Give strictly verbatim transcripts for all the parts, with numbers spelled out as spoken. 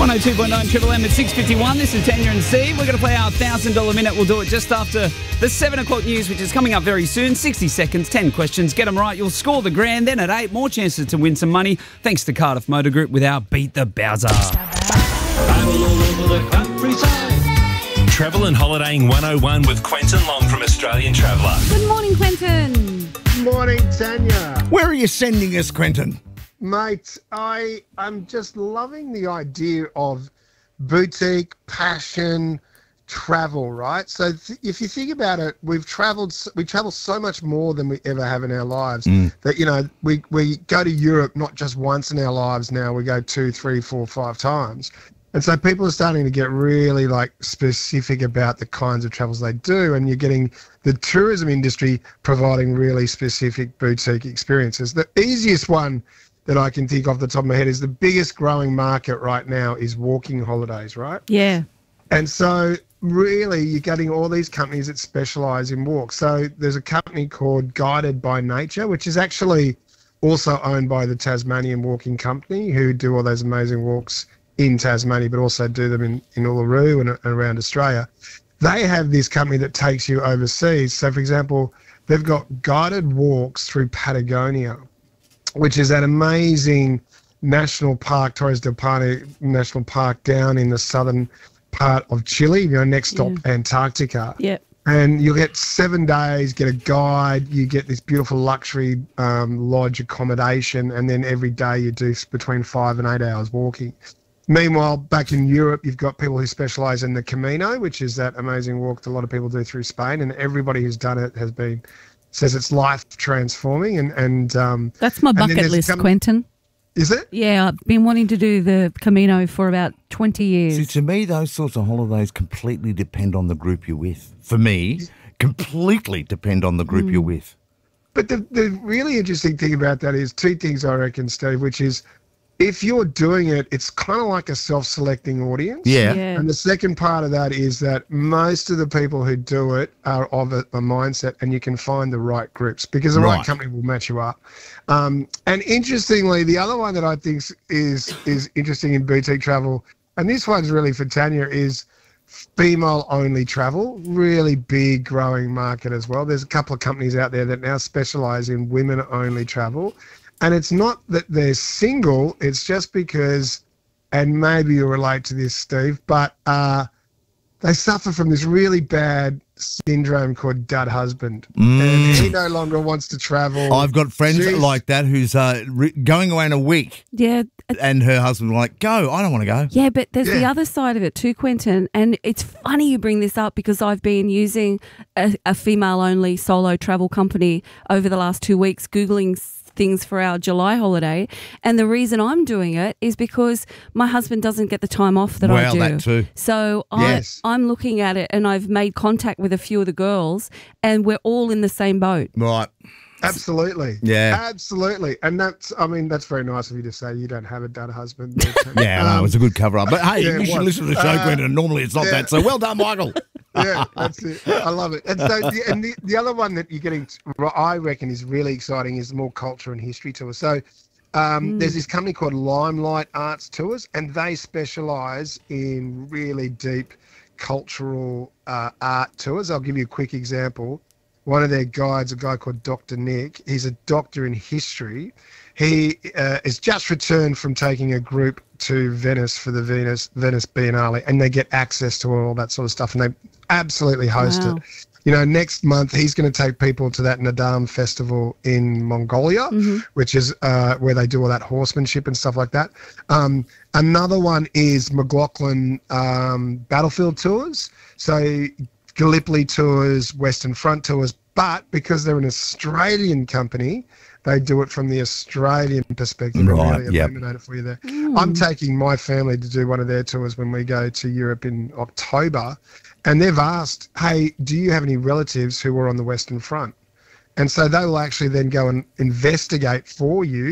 one oh two point nine Triple M at six fifty-one. This is Tanya and Steve. We're going to play our one thousand dollars minute. We'll do it just after the seven o'clock news, which is coming up very soon. sixty seconds, ten questions. Get them right, you'll score the grand. Then at eight, more chances to win some money, thanks to Cardiff Motor Group with our Beat the Bowser. Travel all over the countryside. Travel and holidaying one oh one with Quentin Long from Australian Traveller. Good morning, Quentin. Morning, Tanya. Where are you sending us, Quentin? Mate, I am just loving the idea of boutique, passion, travel, right? So th- if you think about it, we've travelled, we travel so much more than we ever have in our lives mm. that, you know, we, we go to Europe not just once in our lives now, we go two, three, four, five times. And so people are starting to get really like specific about the kinds of travels they do, and you're getting the tourism industry providing really specific boutique experiences. The easiest one that I can think off the top of my head is the biggest growing market right now is walking holidays, right? Yeah. And so really you're getting all these companies that specialise in walks. So there's a company called Guided by Nature, which is actually also owned by the Tasmanian Walking Company, who do all those amazing walks in Tasmania, but also do them in, in Uluru and, and around Australia. They have this company that takes you overseas. So, for example, they've got guided walks through Patagonia, which is that amazing national park, Torres del Paine National Park, down in the southern part of Chile, you know, next stop yeah. Antarctica. Yeah. And you'll get seven days, get a guide, you get this beautiful luxury um, lodge accommodation, and then every day you do between five and eight hours walking. Meanwhile, back in Europe, you've got people who specialise in the Camino, which is that amazing walk that a lot of people do through Spain, and everybody who's done it has been says it's life transforming. And and um, that's my bucket list, com- Quentin. Is it? Yeah, I've been wanting to do the Camino for about twenty years. See, to me, those sorts of holidays completely depend on the group you're with. For me, completely depend on the group mm. you're with. But the the really interesting thing about that is two things, I reckon, Steve, which is, if you're doing it, it's kind of like a self-selecting audience. Yeah. yeah. And the second part of that is that most of the people who do it are of a, a mindset, and you can find the right groups because the right, right company will match you up. Um, and interestingly, the other one that I think is is interesting in boutique travel, and this one's really for Tanya, is female-only travel. Really big growing market as well. There's a couple of companies out there that now specialise in women-only travel. And it's not that they're single, it's just because, and maybe you relate to this, Steve, but uh, they suffer from this really bad syndrome called dud husband. Mm. And he no longer wants to travel. I've got friends Jeez. like that who's uh, re- going away in a week. Yeah. And her husband like, go, I don't want to go. Yeah, but there's yeah. the other side of it too, Quentin. And it's funny you bring this up because I've been using a, a female-only solo travel company over the last two weeks, Googling things for our July holiday, and the reason I'm doing it is because my husband doesn't get the time off that well, I do. That too. So yes. I, I'm looking at it, and I've made contact with a few of the girls, and we're all in the same boat. Right. Absolutely. Yeah. Absolutely. And that's, I mean, that's very nice of you to say you don't have a dad husband. But, yeah, um, no, it was a good cover up. But hey, yeah, you should was. listen to the show, uh, Quentin, and normally it's not yeah. that. So well done, Michael. Yeah, that's it. I love it. And so, the, and the, the other one that you're getting, I reckon, is really exciting is more culture and history tours. So um, mm. there's this company called Limelight Arts Tours, and they specialise in really deep cultural uh, art tours. I'll give you a quick example. One of their guides, a guy called Doctor Nick, he's a doctor in history. He uh, is just returned from taking a group to Venice for the Venice Venice Biennale, and they get access to all that sort of stuff, and they absolutely host wow. it. You know, next month he's going to take people to that Nadam festival in Mongolia, mm-hmm. which is uh, where they do all that horsemanship and stuff like that. Um, another one is McLaughlin um, Battlefield Tours. So Gallipoli tours, Western Front tours, but because they're an Australian company, they do it from the Australian perspective right, and really yep. illuminate it for you there. Mm. I'm taking my family to do one of their tours when we go to Europe in October, and they've asked, hey, do you have any relatives who are on the Western Front? And so they will actually then go and investigate for you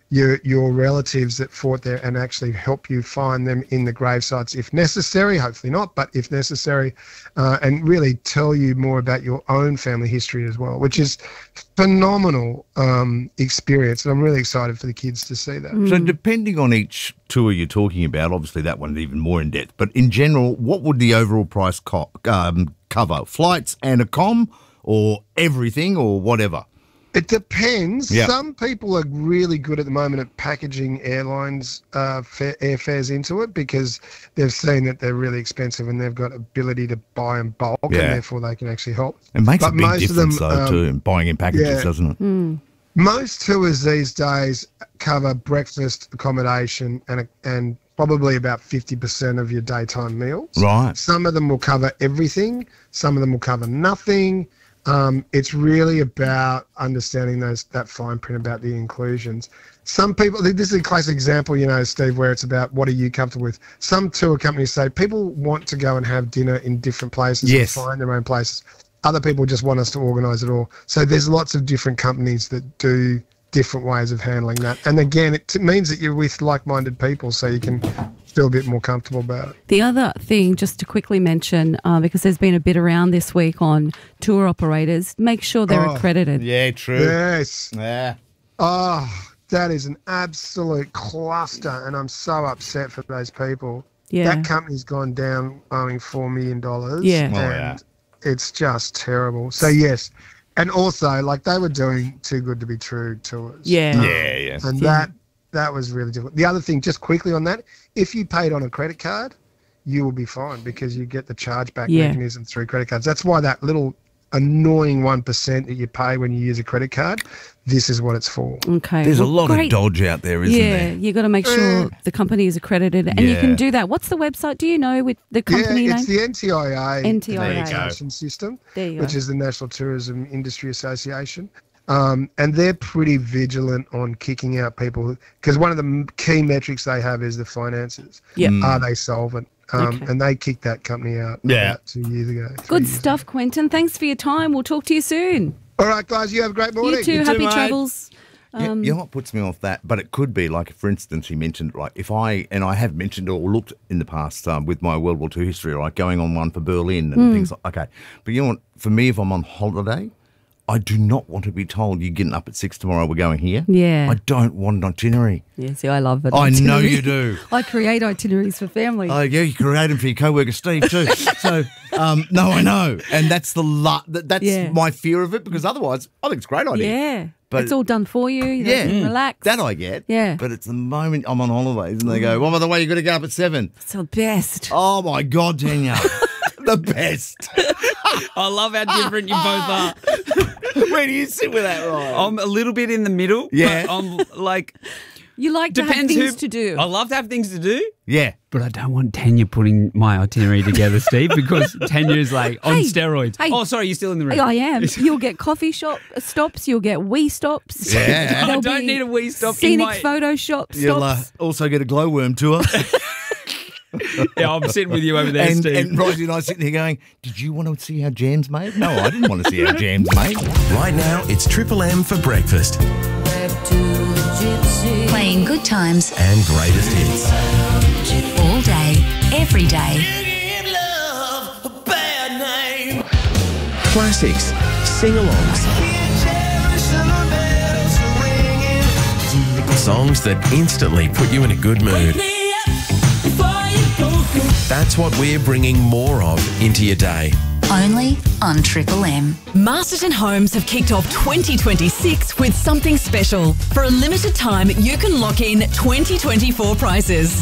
your your relatives that fought there and actually help you find them in the grave sites if necessary, hopefully not, but if necessary, uh, and really tell you more about your own family history as well, which is phenomenal um, experience. And I'm really excited for the kids to see that. So depending on each tour you're talking about, obviously that one's even more in depth, but in general, what would the overall price co- um, cover? Flights and a comm, or everything, or whatever? It depends. Yep. Some people are really good at the moment at packaging airlines uh, fare, airfares into it because they've seen that they're really expensive and they've got ability to buy in bulk Yeah. and therefore they can actually help. It makes But a big most of difference, them, though, um, too, in buying in packages, yeah. doesn't it? Hmm. Most tours these days cover breakfast, accommodation, and and probably about fifty percent of your daytime meals. Right. Some of them will cover everything. Some of them will cover nothing. Um, it's really about understanding those that fine print about the inclusions. Some people, this is a classic example, you know, Steve, where it's about what are you comfortable with. Some tour companies say people want to go and have dinner in different places Yes. and find their own places. Other people just want us to organise it all. So there's lots of different companies that do different ways of handling that. And again, it t- means that you're with like-minded people so you can feel a bit more comfortable about it. The other thing, just to quickly mention, uh, because there's been a bit around this week on tour operators, make sure they're Oh, accredited. Yeah, true. Yes. Yeah. Oh, that is an absolute cluster, and I'm so upset for those people. Yeah. That company's gone down owing four million dollars. Yeah. And Oh, yeah. it's just terrible. So, yes. And also, like, they were doing too good to be true tours. Yeah. Um, Yeah, yeah. And Yeah. that that was really difficult. The other thing, just quickly on that, if you paid on a credit card, you will be fine because you get the chargeback Yeah. mechanism through credit cards. That's why that little annoying one percent that you pay when you use a credit card, this is what it's for. Okay. There's Well, a lot great. of dodge out there, isn't yeah, there? you got to make sure the company is accredited, and you Yeah. can do that. What's the website? Do you know with the company yeah, name? it's the N T I A N T I A. accreditation system, There you which go. is the National Tourism Industry Association. Um, and they're pretty vigilant on kicking out people because one of the m- key metrics they have is the finances. Yep. Mm. Are they solvent? Um, Okay. And they kicked that company out Yeah. about two years ago. three Good years stuff, Quentin. Thanks for your time. We'll talk to you soon. ago. All right, guys, you have a great morning. You too. You too, Happy mate. travels. Yeah, Um, you know what puts me off that? But it could be like, for instance, he mentioned, like, if I, and I have mentioned or looked in the past um, with my World War Two history, like going on one for Berlin and things like, okay. But you know what? For me, if I'm on holiday, I do not want to be told you're getting up at six tomorrow, we're going here. Yeah. I don't want an itinerary. Yeah, see, I love it. I know you do. I create itineraries for family. Oh, yeah, you create them for your co-worker Steve too. So, um, no, I know, and that's the la- that, that's Yeah. my fear of it because otherwise, I think it's a great idea. yeah. But- it's all done for you. You Yeah, can relax. that I get. Yeah. but it's the moment I'm on holidays and they go, "Well, by the way, you got to get up at seven." It's the best. Oh my God, Danielle, the best. I love how different you both are. Where do you sit with that, Ryan? I'm a little bit in the middle. Yeah. But I'm like, You like to have depends things who. to do. I love to have things to do. Yeah, But I don't want Tanya putting my itinerary together, Steve, because Tanya's like on Hey, steroids. hey. oh, sorry, you're still in the room. I am. You'll get coffee shop stops. You'll get wee stops. Yeah. I There'll don't be need a wee stop in Scenic my- photo shop you'll uh, stops. also get a glowworm tour. Yeah, I'm sitting with you over there, and, Steve. and Rosie and I sitting here going, "Did you want to see how jam's made?" No, I didn't want to see how jam's made. Right now, it's Triple M for breakfast Playing good times and greatest hits. all day, every day. Classics, sing-alongs, songs that instantly put you in a good mood. That's what we're bringing more of into your day. Only on Triple M. Masterton Homes have kicked off twenty twenty-six with something special. For a limited time, you can lock in twenty twenty-four prices.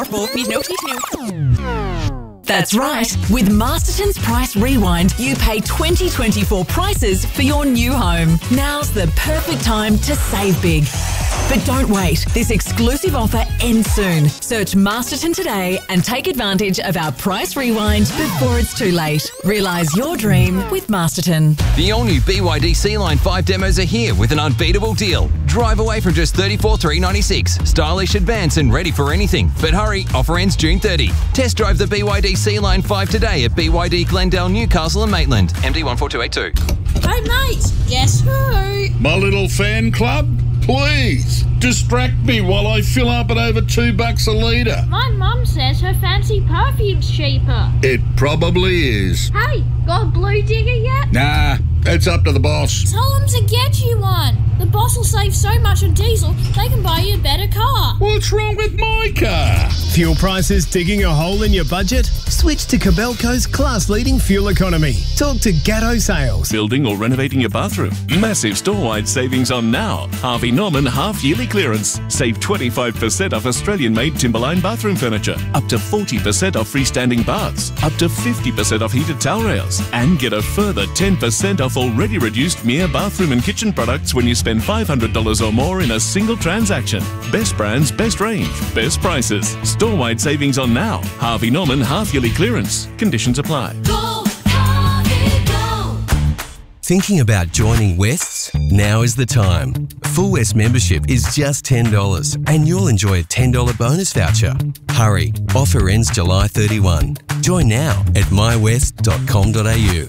That's right. With Masterton's Price Rewind, you pay twenty twenty-four prices for your new home. Now's the perfect time to save big. But don't wait. This exclusive offer ends soon. Search Masterton today and take advantage of our Price Rewind before it's too late. Realise your dream with Masterton. The all-new B Y D C-Line five demos are here with an unbeatable deal. Drive away from just thirty-four thousand three hundred ninety-six dollars. Stylish, advanced and ready for anything. But hurry, offer ends June thirtieth. Test drive the B Y D C-Line five today at B Y D Glendale, Newcastle and Maitland. M D one four two eight two. Hey mate, guess who? My little fan club? Please, distract me while I fill up at over two bucks a litre. My mum says her fancy perfume's cheaper. It probably is. Hey, got a blue digger yet? Nah, it's up to the boss. Tell them to get you one. The boss will save so much on diesel, they can buy you a better car. What's wrong with my car? Fuel prices digging a hole in your budget? Switch to Cabelco's class-leading fuel economy. Talk to Gatto Sales. Building or renovating your bathroom? Massive store-wide savings on now. Harvey Norman half-yearly clearance. Save twenty-five percent off Australian-made Timberline bathroom furniture. Up to forty percent off freestanding baths. Up to fifty percent off heated towel rails. And get a further ten percent off already reduced Mere bathroom and kitchen products when you spend five hundred dollars or more in a single transaction. Best brands, best range, best prices. Store-wide savings on now. Harvey Norman half-yearly clearance. Conditions apply. Go, Harvey, go. Thinking about joining Wests? Now is the time. Full West membership is just ten dollars and you'll enjoy a ten dollars bonus voucher. Hurry, offer ends July thirty-first. Join now at my west dot com dot a u.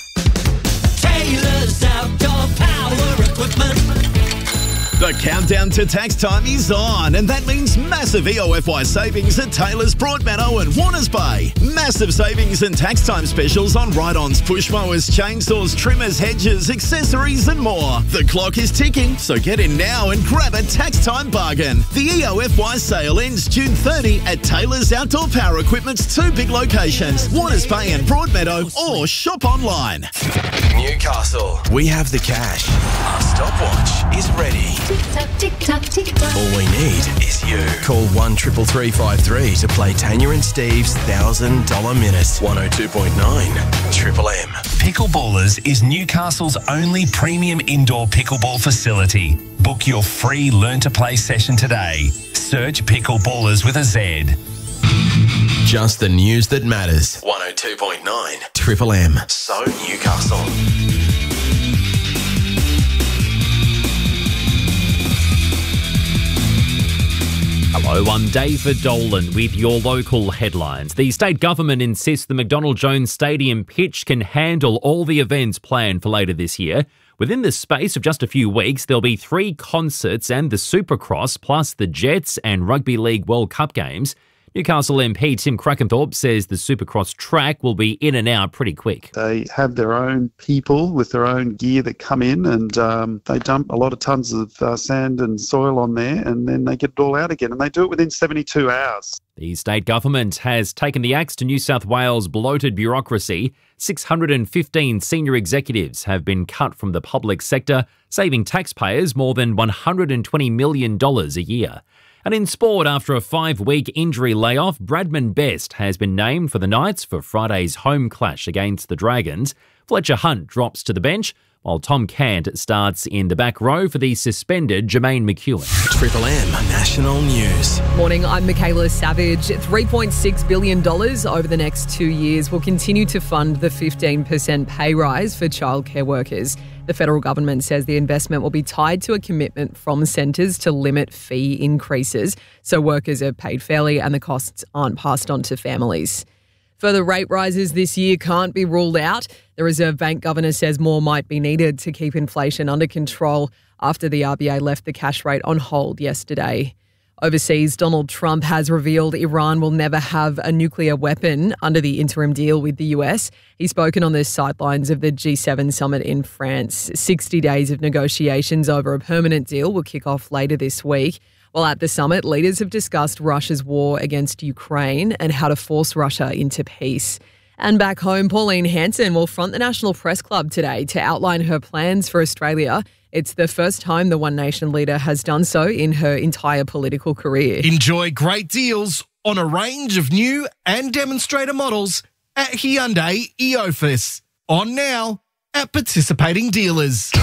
Taylor's Outdoor Power Equipment. The countdown to tax time is on, and that means massive E O F Y savings at Taylor's, Broadmeadow and Warners Bay. Massive savings and tax time specials on ride-ons, push mowers, chainsaws, trimmers, hedges, accessories and more. The clock is ticking, so get in now and grab a tax time bargain. The E O F Y sale ends June thirtieth at Taylor's Outdoor Power Equipment's two big locations, Warners Bay and Broadmeadow, or shop online. Newcastle, we have the cash. Our stopwatch is ready. Tick-tock, tick-tock, tick-tock. All we need is you. Call one triple three five three to play Tanya and Steve's one thousand dollars minute. one oh two point nine Triple M. Pickleballers is Newcastle's only premium indoor pickleball facility. Book your free Learn to Play session today. Search Pickleballers with a Z. Just the news that matters. one oh two point nine Triple M. So Newcastle. Hello, I'm David Dolan with your local headlines. The state government insists the McDonald Jones Stadium pitch can handle all the events planned for later this year. Within the space of just a few weeks, there'll be three concerts and the Supercross, plus the Jets and Rugby League World Cup games. Newcastle M P Tim Crackenthorpe says the Supercross track will be in and out pretty quick. They have their own people with their own gear that come in, and um, they dump a lot of tons of uh, sand and soil on there, and then they get it all out again, and they do it within seventy-two hours. The state government has taken the axe to New South Wales' bloated bureaucracy. six hundred fifteen senior executives have been cut from the public sector, saving taxpayers more than one hundred twenty million dollars a year. And in sport, after a five-week injury layoff, Bradman Best has been named for the Knights for Friday's home clash against the Dragons. Fletcher Hunt drops to the bench, while Tom Cant starts in the back row for the suspended Jermaine McEwen. Triple M National News. Morning, I'm Michaela Savage. three point six billion dollars over the next two years will continue to fund the fifteen percent pay rise for childcare workers. The federal government says the investment will be tied to a commitment from centres to limit fee increases, so workers are paid fairly and the costs aren't passed on to families. Further rate rises this year can't be ruled out. The Reserve Bank governor says more might be needed to keep inflation under control after the R B A left the cash rate on hold yesterday. Overseas, Donald Trump has revealed Iran will never have a nuclear weapon under the interim deal with the U S. He's spoken on the sidelines of the G seven summit in France. sixty days of negotiations over a permanent deal will kick off later this week. While at the summit, leaders have discussed Russia's war against Ukraine and how to force Russia into peace. And back home, Pauline Hanson will front the National Press Club today to outline her plans for Australia. It's the first time the One Nation leader has done so in her entire political career. Enjoy great deals on a range of new and demonstrator models at Hyundai Eofus. On now at participating dealers.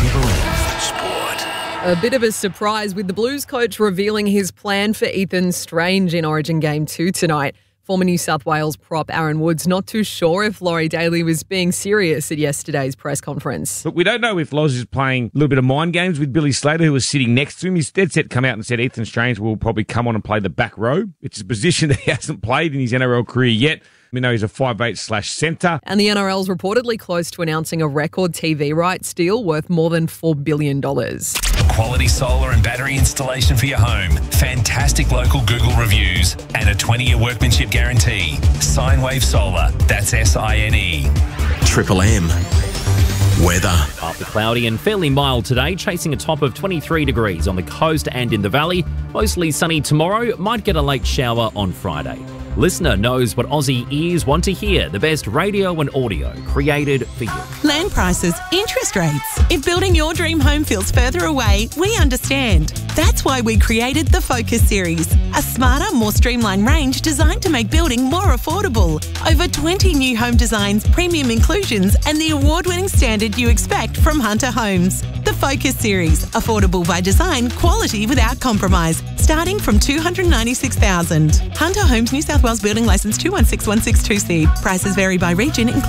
A bit of a surprise with the Blues coach revealing his plan for Ethan Strange in Origin Game two tonight. Former New South Wales prop Aaron Woods not too sure if Laurie Daly was being serious at yesterday's press conference. But we don't know if Loz is playing a little bit of mind games with Billy Slater, who was sitting next to him. He's dead set come out and said Ethan Strange will probably come on and play the back row. It's a position that he hasn't played in his N R L career yet. We know he's a five eight slash centre. And the N R L's reportedly close to announcing a record T V rights deal worth more than four billion dollars. quality solar and battery installation for your home, fantastic local Google reviews, and a twenty-year workmanship guarantee. Sinewave Solar. That's S I N E. Triple M. Weather. Partly cloudy and fairly mild today, chasing a top of twenty-three degrees on the coast and in the valley. Mostly sunny tomorrow, might get a late shower on Friday. Listener knows what Aussie ears want to hear, the best radio and audio created for you. Land prices, interest rates. If building your dream home feels further away, we understand. That's why we created the Focus Series, a smarter, more streamlined range designed to make building more affordable. Over twenty new home designs, premium inclusions, and the award-winning standard you expect from Hunter Homes. The Focus Series, affordable by design, quality without compromise, starting from two hundred ninety-six thousand dollars. Hunter Homes, New South Wales Building Licence two one six one six two C. Prices vary by region, including